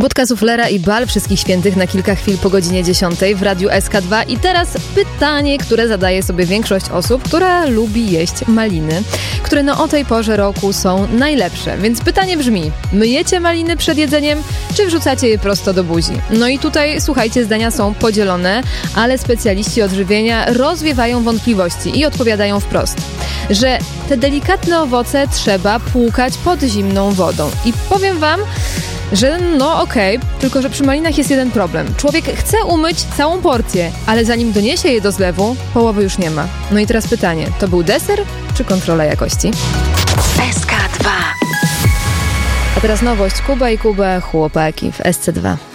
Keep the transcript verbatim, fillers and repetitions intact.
Budka suflera i bal wszystkich świętych na kilka chwil po godzinie dziesiątej w Radiu S K dwa. I teraz pytanie, które zadaje sobie większość osób, która lubi jeść maliny, które no o tej porze roku są najlepsze. Więc pytanie brzmi, myjecie maliny przed jedzeniem, czy wrzucacie je prosto do buzi? No i tutaj, słuchajcie, zdania są podzielone, ale specjaliści odżywienia rozwiewają wątpliwości i odpowiadają wprost, że te delikatne owoce trzeba płukać pod zimną wodą. I powiem wam, że no okej, okay, tylko że przy malinach jest jeden problem. Człowiek chce umyć całą porcję, ale zanim doniesie je do zlewu, połowy już nie ma. No i teraz pytanie, to był deser czy kontrola jakości? S K dwa. A teraz nowość, Kuba i Kuba, chłopaki w S C dwa.